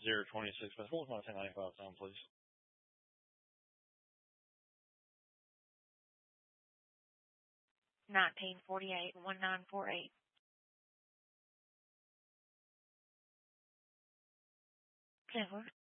026. What was my 1095 time, please? $19.48 $19.48. Denver.